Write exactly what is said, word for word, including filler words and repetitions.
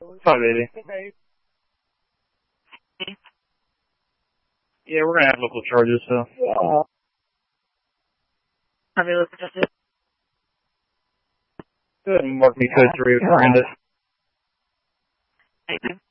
five eighty. Yeah, we're gonna have local charges, so. Yeah. Have you looked at it? Go ahead and mark me code three with Miranda. Thank you.